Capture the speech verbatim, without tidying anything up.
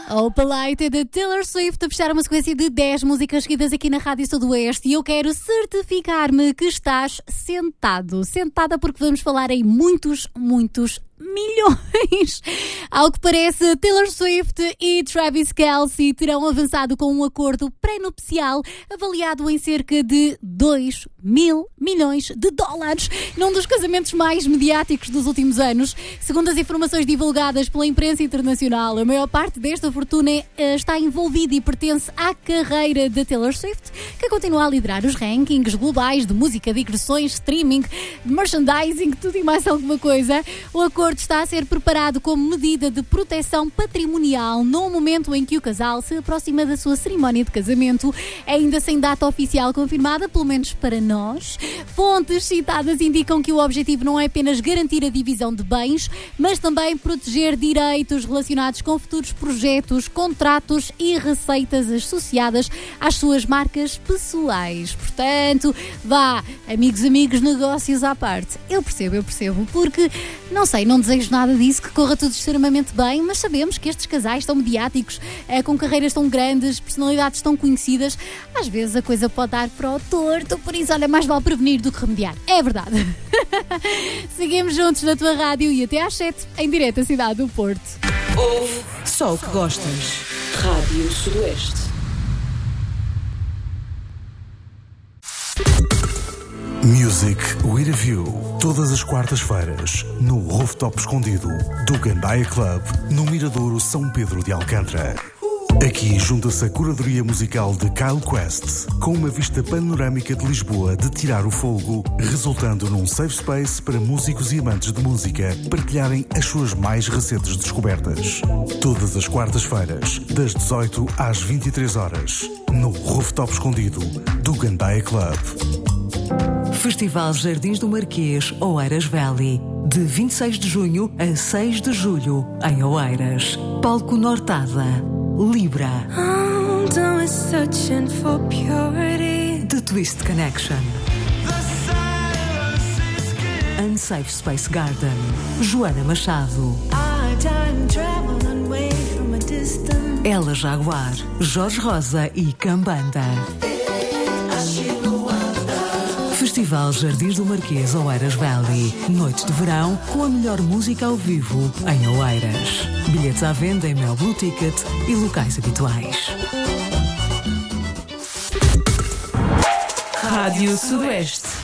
Opalite da Taylor Swift a fechar uma sequência de dez músicas seguidas aqui na Rádio Sudoeste e eu quero certificar-me que estás sentado, sentada porque vamos falar em muitos, muitos milhões. Ao que parece, Taylor Swift e Travis Kelce terão avançado com um acordo pré-nupcial avaliado em cerca de dois mil milhões de dólares num dos casamentos mais mediáticos dos últimos anos. Segundo as informações divulgadas pela imprensa internacional, a maior parte desta fortuna está envolvida e pertence à carreira de Taylor Swift, que continua a liderar os rankings globais de música, digressões, streaming, merchandising, tudo e mais alguma coisa. O acordo está a ser preparado como medida de proteção patrimonial no momento em que o casal se aproxima da sua cerimónia de casamento, ainda sem data oficial confirmada, pelo menos para nós. Fontes citadas indicam que o objetivo não é apenas garantir a divisão de bens, mas também proteger direitos relacionados com futuros projetos, contratos e receitas associadas às suas marcas pessoais. Portanto, vá, amigos, amigos, negócios à parte. Eu percebo, eu percebo, porque, não sei, não desejo nada disso, que corra tudo extremamente bem, mas sabemos que estes casais tão mediáticos, é, com carreiras tão grandes, personalidades tão conhecidas, às vezes a coisa pode dar para o torto, por isso, olha, mais vale prevenir do que remediar. É verdade. Seguimos juntos na tua rádio e até às sete, em direto à cidade do Porto. Ouve só o que gostas. Rádio Sudoeste. Music with a View, todas as quartas-feiras, no Rooftop Escondido do Gandaia Club, no Miradouro São Pedro de Alcântara. Aqui junta-se a curadoria musical de Kyle Quest, com uma vista panorâmica de Lisboa de tirar o fogo, resultando num safe space para músicos e amantes de música partilharem as suas mais recentes descobertas. Todas as quartas-feiras, das dezoito às vinte e três horas, no Rooftop Escondido do Gandaia Club. Festival Jardins do Marquês, Oeiras Valley, de vinte e seis de junho a seis de julho, em Oeiras. Palco Nortada, Libra. The Twist Connection. Unsafe Space Garden, Joana Machado. Ela Jaguar, Jorge Rosa e Cambanda. Festival Jardins do Marquês, Oeiras Valley. Noite de verão com a melhor música ao vivo em Oeiras. Bilhetes à venda em Mel Blue Ticket e locais habituais. Rádio Sudoeste.